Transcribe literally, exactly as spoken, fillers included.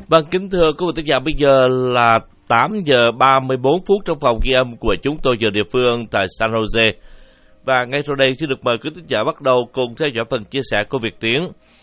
Vâng, kính thưa quý vị thính giả, bây giờ là tám giờ ba mươi bốn phút trong phòng ghi âm của chúng tôi giờ địa phương tại San Jose. Và ngay sau đây xin được mời quý thính giả bắt đầu cùng theo dõi phần chia sẻ của Việt Tiến.